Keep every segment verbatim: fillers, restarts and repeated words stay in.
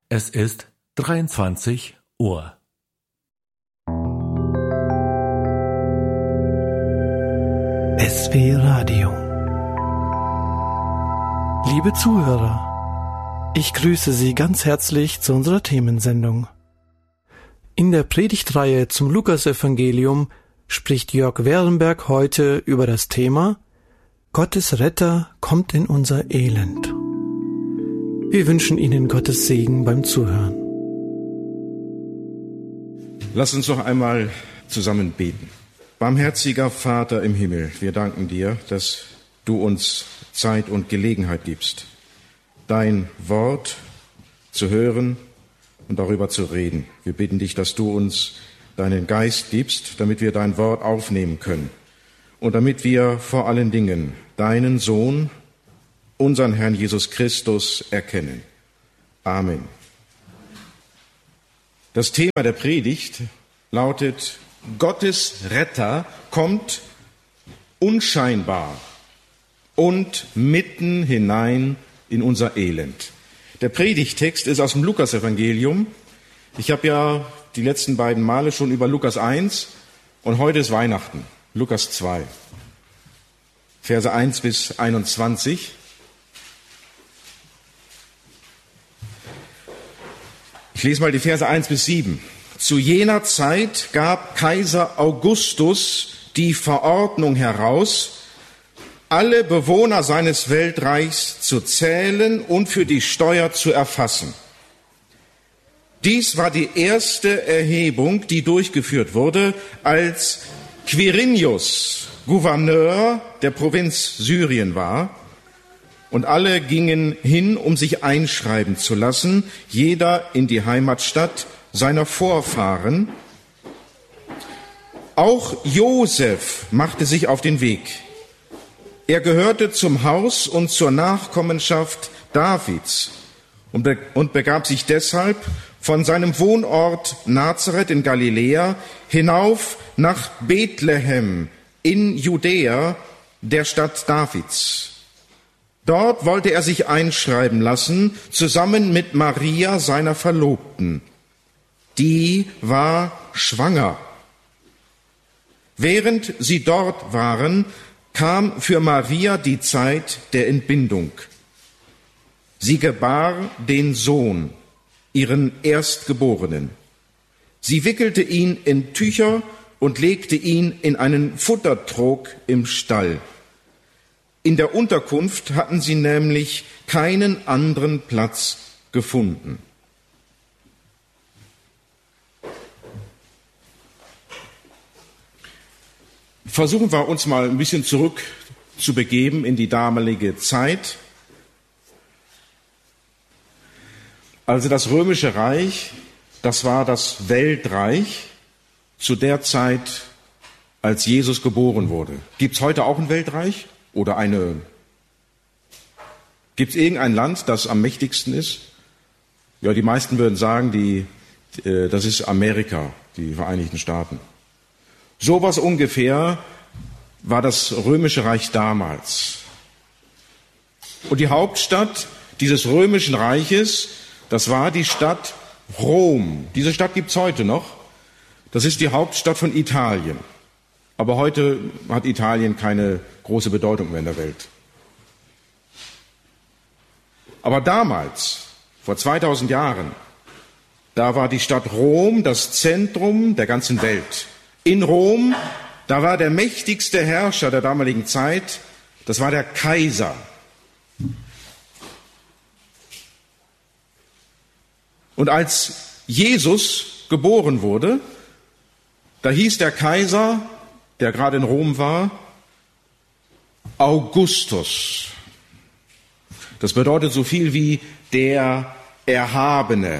Es ist dreiundzwanzig Uhr. S W Radio. Liebe Zuhörer, ich grüße Sie ganz herzlich zu unserer Themensendung. In der Predigtreihe zum Lukasevangelium spricht Jörg Werenberg heute über das Thema Gottes Retter kommt in unser Elend. Wir wünschen Ihnen Gottes Segen beim Zuhören. Lass uns noch einmal zusammen beten. Barmherziger Vater im Himmel, wir danken dir, dass du uns Zeit und Gelegenheit gibst, dein Wort zu hören und darüber zu reden. Wir bitten dich, dass du uns deinen Geist gibst, damit wir dein Wort aufnehmen können und damit wir vor allen Dingen deinen Sohn, unseren Herrn Jesus Christus, erkennen. Amen. Das Thema der Predigt lautet: Gottes Retter kommt unscheinbar und mitten hinein in unser Elend. Der Predigttext ist aus dem Lukasevangelium. Ich habe ja die letzten beiden Male schon über Lukas eins und heute ist Weihnachten, Lukas zwei, Verse eins bis einundzwanzig. Ich lese mal die Verse eins bis sieben. Zu jener Zeit gab Kaiser Augustus die Verordnung heraus, alle Bewohner seines Weltreichs zu zählen und für die Steuer zu erfassen. Dies war die erste Erhebung, die durchgeführt wurde, als Quirinius Gouverneur der Provinz Syrien war. Und alle gingen hin, um sich einschreiben zu lassen, jeder in die Heimatstadt seiner Vorfahren. Auch Josef machte sich auf den Weg. Er gehörte zum Haus und zur Nachkommenschaft Davids und begab sich deshalb von seinem Wohnort Nazareth in Galiläa hinauf nach Bethlehem in Judäa, der Stadt Davids. Dort wollte er sich einschreiben lassen, zusammen mit Maria, seiner Verlobten. Die war schwanger. Während sie dort waren, kam für Maria die Zeit der Entbindung. Sie gebar den Sohn, ihren Erstgeborenen. Sie wickelte ihn in Tücher und legte ihn in einen Futtertrog im Stall. In der Unterkunft hatten sie nämlich keinen anderen Platz gefunden. Versuchen wir uns mal ein bisschen zurück zu begeben in die damalige Zeit. Also das Römische Reich, das war das Weltreich zu der Zeit, als Jesus geboren wurde. Gibt es heute auch ein Weltreich? Oder eine, gibt es irgendein Land, das am mächtigsten ist? Ja, die meisten würden sagen, die, äh, das ist Amerika, die Vereinigten Staaten. Sowas ungefähr war das Römische Reich damals. Und die Hauptstadt dieses Römischen Reiches, das war die Stadt Rom. Diese Stadt gibt es heute noch. Das ist die Hauptstadt von Italien. Aber heute hat Italien keine große Bedeutung mehr in der Welt. Aber damals, vor zweitausend Jahren, da war die Stadt Rom das Zentrum der ganzen Welt. In Rom, da war der mächtigste Herrscher der damaligen Zeit, das war der Kaiser. Und als Jesus geboren wurde, da hieß der Kaiser, der gerade in Rom war, Augustus. Das bedeutet so viel wie der Erhabene.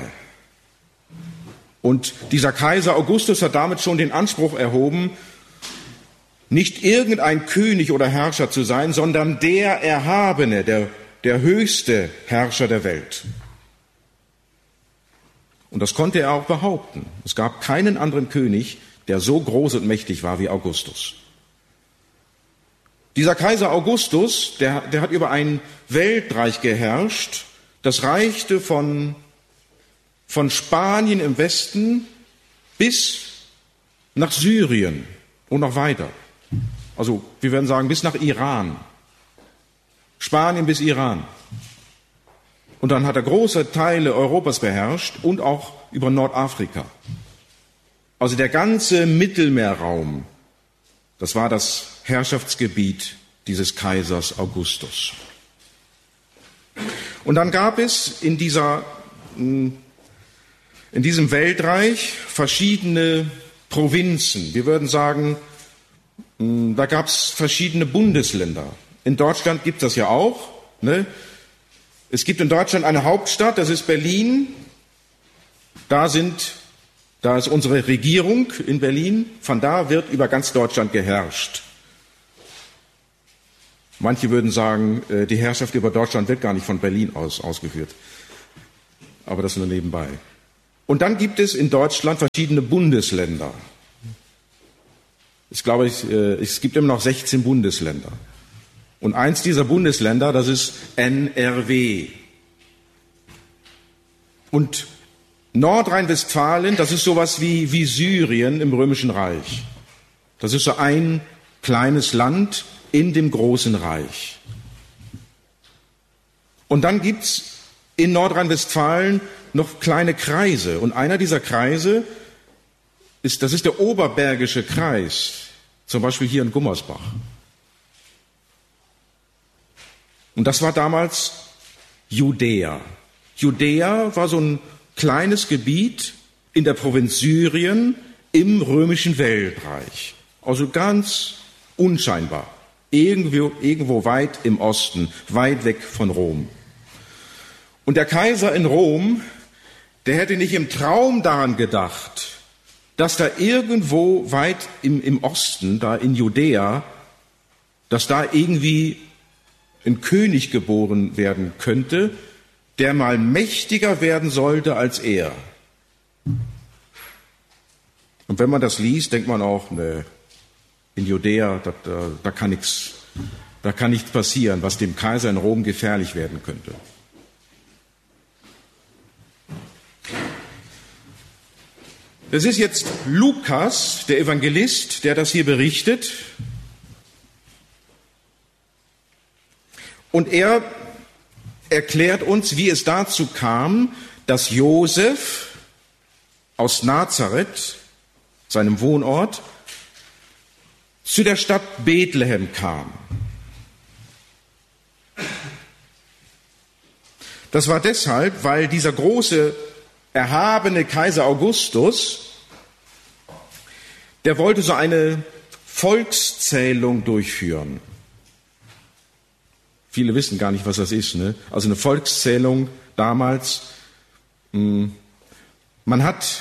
Und dieser Kaiser Augustus hat damit schon den Anspruch erhoben, nicht irgendein König oder Herrscher zu sein, sondern der Erhabene, der, der höchste Herrscher der Welt. Und das konnte er auch behaupten. Es gab keinen anderen König, der so groß und mächtig war wie Augustus. Dieser Kaiser Augustus, der, der hat über ein Weltreich geherrscht, das reichte von von Spanien im Westen bis nach Syrien und noch weiter. Also wir werden sagen, bis nach Iran. Spanien bis Iran. Und dann hat er große Teile Europas beherrscht und auch über Nordafrika. Also der ganze Mittelmeerraum, das war das Herrschaftsgebiet dieses Kaisers Augustus. Und dann gab es in dieser, in diesem Weltreich verschiedene Provinzen. Wir würden sagen, da gab es verschiedene Bundesländer. In Deutschland gibt es das ja auch. Ne? Es gibt in Deutschland eine Hauptstadt, das ist Berlin. Da sind, da ist unsere Regierung in Berlin. Von da wird über ganz Deutschland geherrscht. Manche würden sagen, die Herrschaft über Deutschland wird gar nicht von Berlin aus ausgeführt. Aber das nur nebenbei. Und dann gibt es in Deutschland verschiedene Bundesländer. Ich glaube, es gibt immer noch sechzehn Bundesländer. Und eins dieser Bundesländer, das ist N R W. Und Nordrhein-Westfalen, das ist sowas wie, wie Syrien im Römischen Reich. Das ist so ein kleines Land in dem großen Reich. Und dann gibt's in Nordrhein-Westfalen noch kleine Kreise. Und einer dieser Kreise ist, das ist der Oberbergische Kreis. Zum Beispiel hier in Gummersbach. Und das war damals Judäa. Judäa war so ein kleines Gebiet in der Provinz Syrien im römischen Weltreich. Also ganz unscheinbar. Irgendwo, irgendwo weit im Osten, weit weg von Rom. Und der Kaiser in Rom, der hätte nicht im Traum daran gedacht, dass da irgendwo weit im, im Osten, da in Judäa, dass da irgendwie ein König geboren werden könnte, der mal mächtiger werden sollte als er. Und wenn man das liest, denkt man auch, ne, in Judäa, da, da, da kann nichts, da kann nichts passieren, was dem Kaiser in Rom gefährlich werden könnte. Das ist jetzt Lukas, der Evangelist, der das hier berichtet. Und er erklärt uns, wie es dazu kam, dass Josef aus Nazareth, seinem Wohnort, zu der Stadt Bethlehem kam. Das war deshalb, weil dieser große, erhabene Kaiser Augustus, der wollte so eine Volkszählung durchführen. Viele wissen gar nicht, was das ist. Ne? Also eine Volkszählung damals. Mh, man hat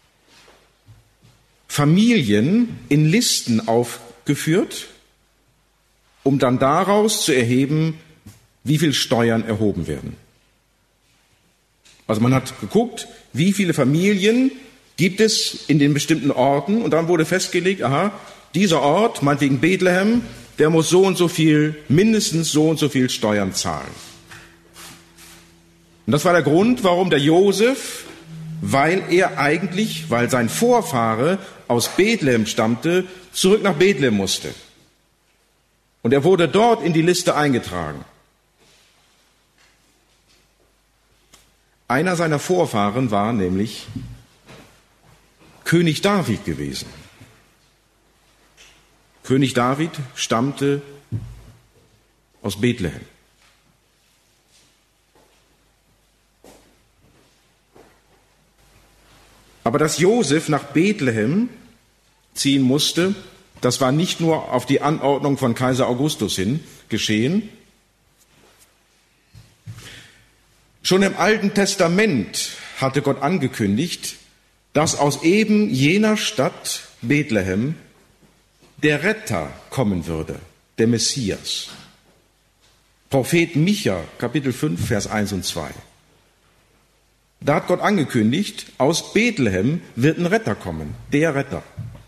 Familien in Listen aufgeführt, um dann daraus zu erheben, wie viel Steuern erhoben werden. Also man hat geguckt, wie viele Familien gibt es in den bestimmten Orten, und dann wurde festgelegt, aha, dieser Ort, meinetwegen Bethlehem, der muss so und so viel, mindestens so und so viel Steuern zahlen. Und das war der Grund, warum der Josef, weil er eigentlich, weil sein Vorfahre aus Bethlehem stammte, zurück nach Bethlehem musste. Und er wurde dort in die Liste eingetragen. Einer seiner Vorfahren war nämlich König David gewesen. König David stammte aus Bethlehem. Aber dass Josef nach Bethlehem ziehen musste, das war nicht nur auf die Anordnung von Kaiser Augustus hin geschehen. Schon im Alten Testament hatte Gott angekündigt, dass aus eben jener Stadt Bethlehem der Retter kommen würde, der Messias. Prophet Micha, Kapitel fünf, Vers eins und zwei. Da hat Gott angekündigt, aus Bethlehem wird ein Retter kommen, der Retter.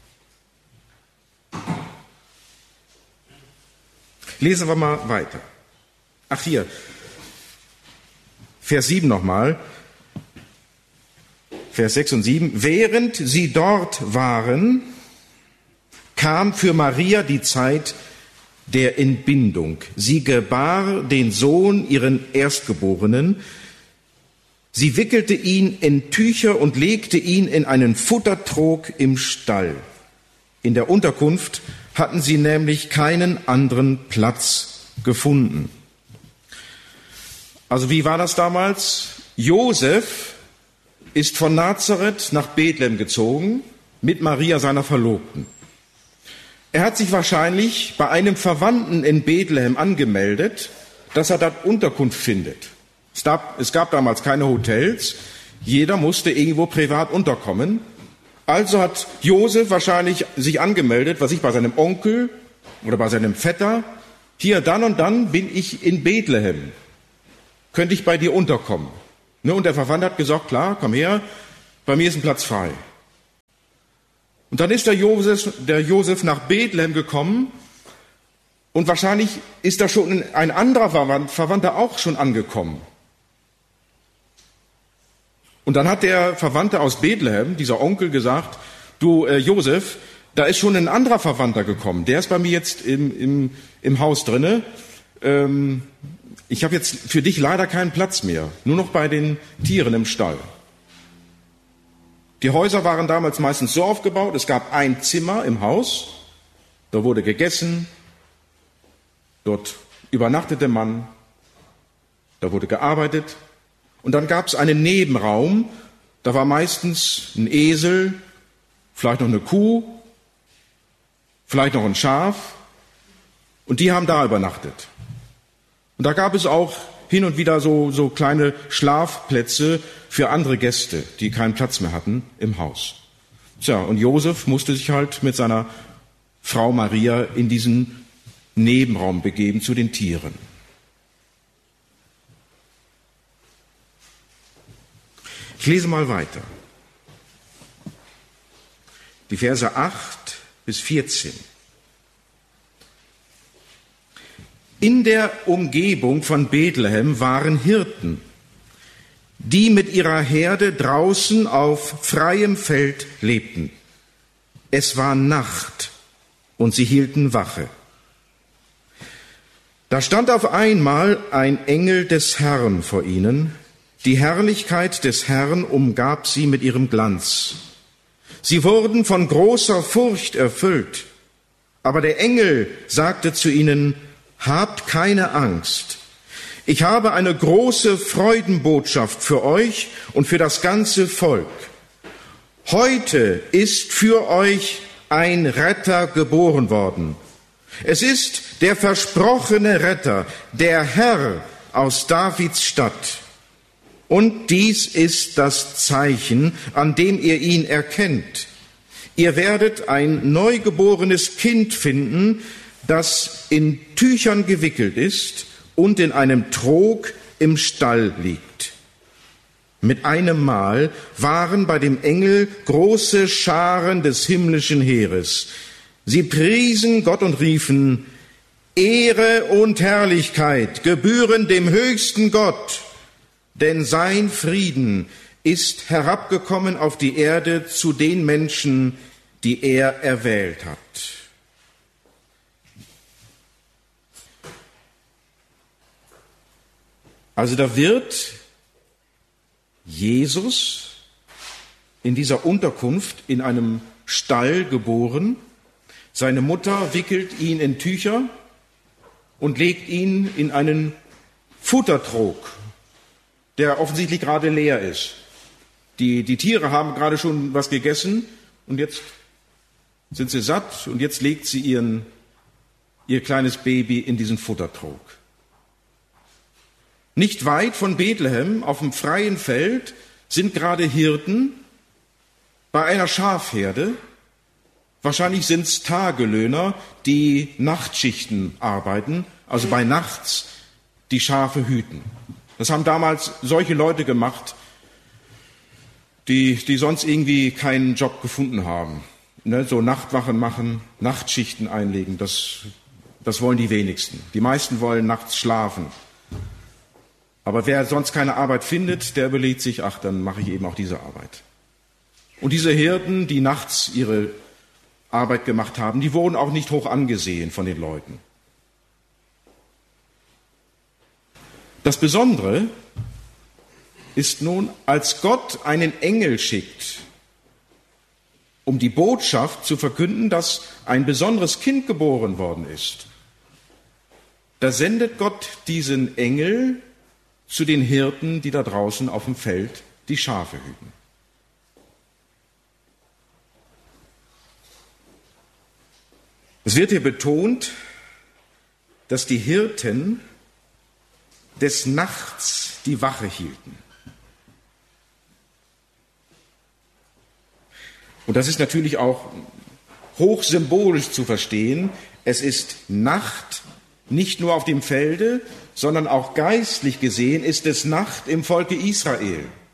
Lesen wir mal weiter. Ach hier, Vers sieben nochmal. Vers sechs und sieben. Während sie dort waren, kam für Maria die Zeit der Entbindung. Sie gebar den Sohn, ihren Erstgeborenen. Sie wickelte ihn in Tücher und legte ihn in einen Futtertrog im Stall. In der Unterkunft hatten sie nämlich keinen anderen Platz gefunden. Also wie war das damals? Josef ist von Nazareth nach Bethlehem gezogen mit Maria, seiner Verlobten. Er hat sich wahrscheinlich bei einem Verwandten in Bethlehem angemeldet, dass er dort Unterkunft findet. Es gab, es gab damals keine Hotels, jeder musste irgendwo privat unterkommen. Also hat Josef wahrscheinlich sich angemeldet, was ich bei seinem Onkel oder bei seinem Vetter, hier dann und dann bin ich in Bethlehem, könnte ich bei dir unterkommen. Ne, und der Verwandte hat gesagt, klar, komm her, bei mir ist ein Platz frei. Und dann ist der Josef, der Josef nach Bethlehem gekommen und wahrscheinlich ist da schon ein anderer Verwandter auch schon angekommen. Und dann hat der Verwandte aus Bethlehem, dieser Onkel, gesagt, du äh, Josef, da ist schon ein anderer Verwandter gekommen, der ist bei mir jetzt im, im, im Haus drinne. Ähm, ich habe jetzt für dich leider keinen Platz mehr, nur noch bei den Tieren im Stall. Die Häuser waren damals meistens so aufgebaut, es gab ein Zimmer im Haus, da wurde gegessen, dort übernachtete man, da wurde gearbeitet und dann gab es einen Nebenraum, da war meistens ein Esel, vielleicht noch eine Kuh, vielleicht noch ein Schaf und die haben da übernachtet. Und da gab es auch hin und wieder so, so kleine Schlafplätze für andere Gäste, die keinen Platz mehr hatten im Haus. Tja, und Josef musste sich halt mit seiner Frau Maria in diesen Nebenraum begeben zu den Tieren. Ich lese mal weiter. Die Verse acht bis vierzehn. In der Umgebung von Bethlehem waren Hirten, die mit ihrer Herde draußen auf freiem Feld lebten. Es war Nacht und sie hielten Wache. Da stand auf einmal ein Engel des Herrn vor ihnen. Die Herrlichkeit des Herrn umgab sie mit ihrem Glanz. Sie wurden von großer Furcht erfüllt. Aber der Engel sagte zu ihnen, habt keine Angst. Ich habe eine große Freudenbotschaft für euch und für das ganze Volk. Heute ist für euch ein Retter geboren worden. Es ist der versprochene Retter, der Herr aus Davids Stadt. Und dies ist das Zeichen, an dem ihr ihn erkennt. Ihr werdet ein neugeborenes Kind finden, das in Tüchern gewickelt ist und in einem Trog im Stall liegt. Mit einem Mal waren bei dem Engel große Scharen des himmlischen Heeres. Sie priesen Gott und riefen, Ehre und Herrlichkeit gebühren dem höchsten Gott, denn sein Frieden ist herabgekommen auf die Erde zu den Menschen, die er erwählt hat. Also da wird Jesus in dieser Unterkunft in einem Stall geboren. Seine Mutter wickelt ihn in Tücher und legt ihn in einen Futtertrog, der offensichtlich gerade leer ist. Die, die Tiere haben gerade schon was gegessen und jetzt sind sie satt und jetzt legt sie ihren, ihr kleines Baby in diesen Futtertrog. Nicht weit von Bethlehem, auf dem freien Feld, sind gerade Hirten bei einer Schafherde. Wahrscheinlich sind es Tagelöhner, die Nachtschichten arbeiten, also bei Nachts die Schafe hüten. Das haben damals solche Leute gemacht, die, die sonst irgendwie keinen Job gefunden haben. Ne, so Nachtwachen machen, Nachtschichten einlegen, das, das wollen die wenigsten. Die meisten wollen nachts schlafen. Aber wer sonst keine Arbeit findet, der überlegt sich, ach, dann mache ich eben auch diese Arbeit. Und diese Hirten, die nachts ihre Arbeit gemacht haben, die wurden auch nicht hoch angesehen von den Leuten. Das Besondere ist nun, als Gott einen Engel schickt, um die Botschaft zu verkünden, dass ein besonderes Kind geboren worden ist, da sendet Gott diesen Engel zu den Hirten, die da draußen auf dem Feld die Schafe hüten. Es wird hier betont, dass die Hirten des Nachts die Wache hielten. Und das ist natürlich auch hochsymbolisch zu verstehen. Es ist Nacht nicht nur auf dem Felde, sondern auch geistlich gesehen ist es Nacht im Volke Israel.